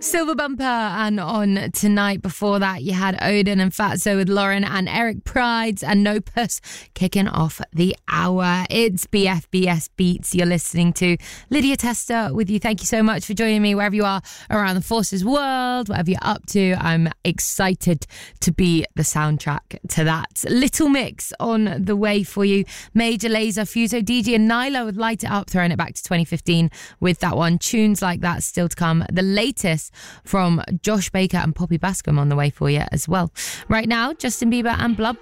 Silver Bumper and On Tonight. Before that, you had Odin and Fatso with Lauren and Eric Prides and No Puss kicking off the hour. It's BFBS Beats you're listening to. Lydia Tester with you. Thank you so much for joining me wherever you are around the Forces world, whatever you're up to. I'm excited to be the soundtrack to that. Little Mix on the way for you. Major Lazer, Fuso, DJ and Nyla would Light It Up, throwing it back to 2015 with that one. Tunes like that still to come. The latest from Josh Baker and Poppy Bascom on the way for you as well. Right now, Justin Bieber and Blood